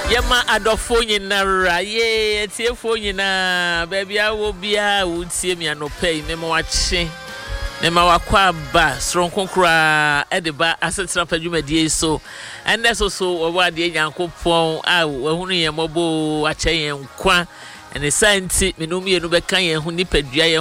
Yema adofo nyinara ye tiefo nyina baby awo bia wotie mi anopai me ma wache me ma wakwa ba sronkonkra edeba asetra padwumadie so ende so wawade nyankopon a wahunu ye mobo ache yen kwa ene santi menum ye no beka yen hu nipadua